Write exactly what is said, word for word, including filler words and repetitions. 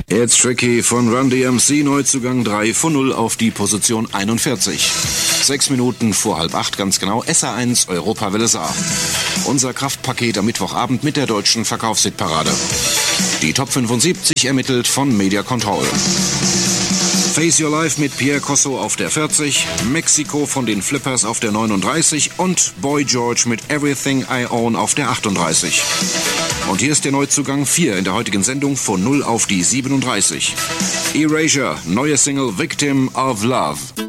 It's Tricky von Run D M C, Neuzugang drei von null auf die Position einundvierzig. Sechs Minuten vor halb acht, ganz genau, S A eins Europawelle Saar. Unser Kraftpaket am Mittwochabend mit der deutschen Verkaufshitparade. Die Top fünfundsiebzig ermittelt von Media Control. Face Your Life mit Pierre Cosso auf der vierzig, Mexiko von den Flippers auf der neununddreißig und Boy George mit Everything I Own auf der achtunddreißig. Und hier ist der Neuzugang vier in der heutigen Sendung von null auf die siebenunddreißig. Erasure, neue Single Victim of Love.